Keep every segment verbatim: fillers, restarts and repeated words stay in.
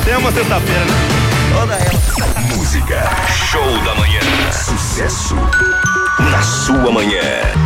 É uma sexta-feira, né? Toda ela. Música. Show da manhã. Sucesso na sua manhã.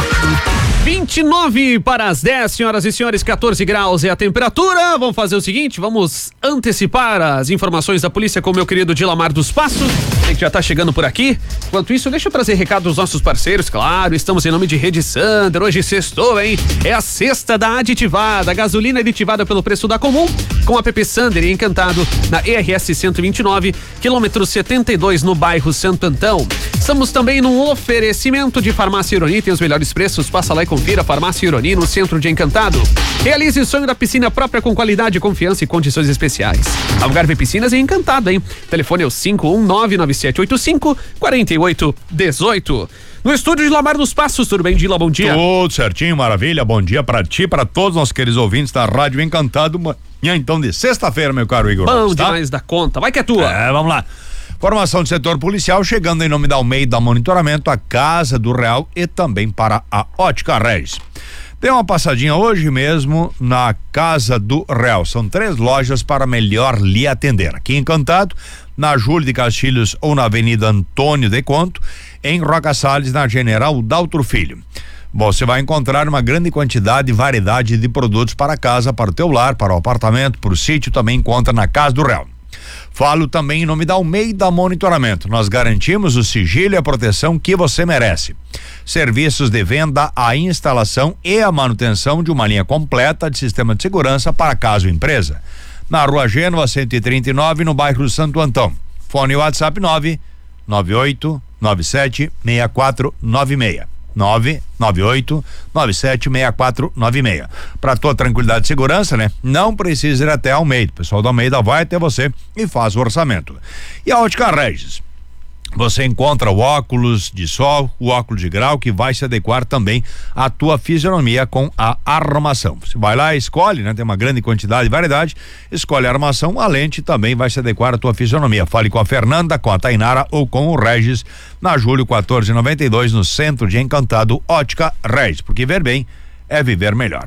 vinte e nove para as dez, senhoras e senhores, quatorze graus é a temperatura. Vamos fazer o seguinte, vamos antecipar as informações da polícia com o meu querido Dilamar dos Passos, que já tá chegando por aqui. Enquanto isso, deixa eu trazer recado dos nossos parceiros, claro, estamos em nome de Rede Sander, hoje sextou, hein? É a sexta da aditivada, gasolina aditivada pelo preço da comum, com a app Sander e Encantado, na E R S cento e vinte e nove, quilômetro setenta e dois, no bairro Santo Antão. Estamos também num oferecimento de Farmácia Ironi, tem os melhores preços, passa lá e confira. Farmácia Ironi, no centro de Encantado. Realize o sonho da piscina própria com qualidade, confiança e condições especiais. Algarve Piscinas em Encantado, hein? Telefone é o cinco um nove nove sete oito cinco quatro oito um oito. No estúdio de Dilamar dos Passos, tudo bem, Dila? Bom dia. Tudo certinho, maravilha. Bom dia pra ti, pra todos os nossos queridos ouvintes da Rádio Encantado. Manhã então de sexta-feira, meu caro Igor. Bom tá? demais da conta. Vai que é tua. É, vamos lá. Formação do setor policial chegando em nome da Almeida Monitoramento, a Casa do Real e também para a Ótica Regis. Dê uma passadinha hoje mesmo na Casa do Real. São três lojas para melhor lhe atender. Aqui em Encantado, na Júlio de Castilhos ou na Avenida Antônio de Conto, em Roca Salles, na General Daltro Filho. Você vai encontrar uma grande quantidade e variedade de produtos para casa, para o teu lar, para o apartamento, para o sítio, também encontra na Casa do Real. Falo também em nome da Almeida Monitoramento. Nós garantimos o sigilo e a proteção que você merece. Serviços de venda, a instalação e a manutenção de uma linha completa de sistema de segurança para casa ou empresa. Na Rua Gênova cento e trinta e nove, no bairro Santo Antão. Fone WhatsApp nove nove oito nove sete seis quatro nove seis. nove nove oito nove sete seis quatro nove seis. Para tua tranquilidade e segurança, né? Não precisa ir até a Almeida. O pessoal da Almeida vai até você e faz o orçamento. E a Ótica Regis. Você encontra o óculos de sol, o óculos de grau, que vai se adequar também à tua fisionomia com a armação. Você vai lá e escolhe, né? Tem uma grande quantidade e variedade, escolhe a armação, a lente também vai se adequar à tua fisionomia. Fale com a Fernanda, com a Tainara ou com o Regis, na Júlio quatorze noventa e dois, no centro de Encantado, Ótica Regis, porque ver bem é viver melhor.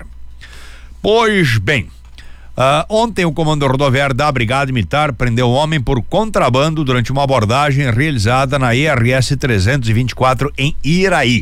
Pois bem, Uh, ontem o Comando Rodoviário da Brigada Militar prendeu um homem por contrabando durante uma abordagem realizada na E R S trezentos e vinte e quatro em Iraí.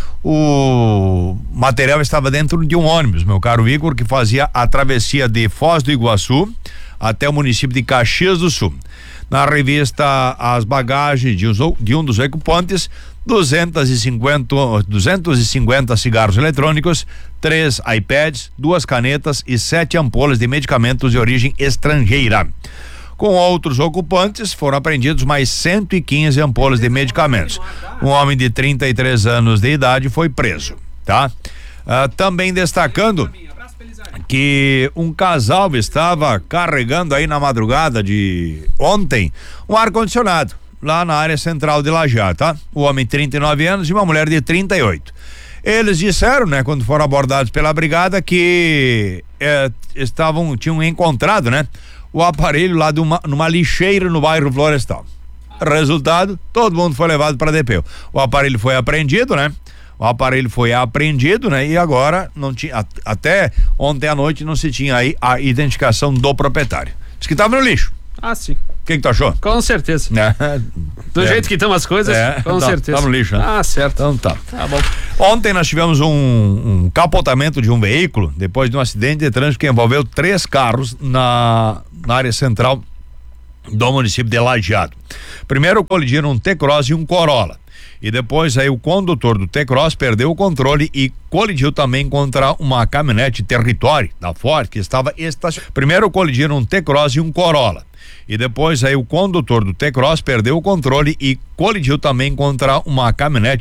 O material estava dentro de um ônibus, meu caro Igor, que fazia a travessia de Foz do Iguaçu até o município de Caxias do Sul. Na revista As Bagagens de, de um dos ocupantes, duzentos e cinquenta cigarros eletrônicos, três iPads, duas canetas e sete ampolas de medicamentos de origem estrangeira. Com outros ocupantes, foram apreendidos mais cento e quinze ampolas de medicamentos. Um homem de trinta e três anos de idade foi preso, tá? Ah, também destacando que um casal estava carregando aí na madrugada de ontem um ar-condicionado lá na área central de Lajeado, tá? O homem trinta e nove anos e uma mulher de trinta e oito. Eles disseram, né, quando foram abordados pela brigada, que é, estavam, tinham encontrado, né, o aparelho lá de uma, numa lixeira no bairro Florestal. Resultado, todo mundo foi levado para D P. O aparelho foi apreendido, né? O aparelho foi apreendido, né? E agora não tinha, até ontem à noite não se tinha aí a identificação do proprietário. Diz que estava no lixo. Ah, sim. O que que tu achou? Com certeza. É. Do é. jeito que estão as coisas, é. com tá, certeza. Tá no lixo, né? Ah, certo. Então tá. Tá bom. Ontem nós tivemos um, um capotamento de um veículo depois de um acidente de trânsito que envolveu três carros na, na área central do município de Lajeado. Primeiro colidiram um T-Cross e um Corolla. E depois aí o condutor do T-Cross perdeu o controle e colidiu também contra uma caminhonete Territory da Ford que estava estacionada. Primeiro colidiram um T-Cross e um Corolla. E depois aí o condutor do T-Cross perdeu o controle e colidiu também contra uma caminhonete